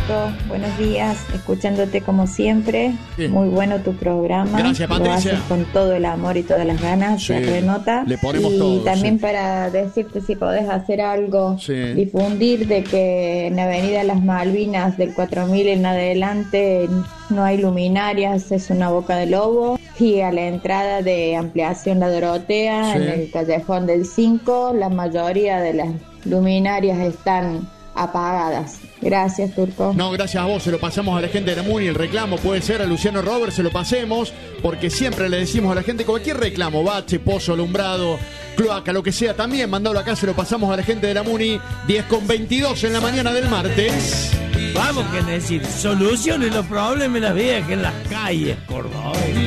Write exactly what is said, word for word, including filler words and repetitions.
Turco, buenos días, escuchándote como siempre. Bien. Muy bueno tu programa. Gracias, Lo Patricia. haces con todo el amor y todas las ganas, Sí, se renota. le ponemos y todo, también sí. para decirte si podés hacer algo, Sí. difundir de que en Avenida Las Malvinas del cuatro mil en adelante no hay luminarias, es una boca de lobo. Y a la entrada de Ampliación La Dorotea, Sí. en el callejón del cinco, la mayoría de las luminarias están apagadas. Gracias, Turco. No, gracias a vos, se lo pasamos a la gente de la MUNI, el reclamo puede ser a Luciano Roberts, se lo pasemos, porque siempre le decimos a la gente cualquier reclamo, bache, pozo, alumbrado, cloaca, lo que sea, también mandalo acá, se lo pasamos a la gente de la MUNI, diez con veintidós en la mañana del martes. Vamos, que decir, soluciones los problemas en las vías que en las calles, Córdoba.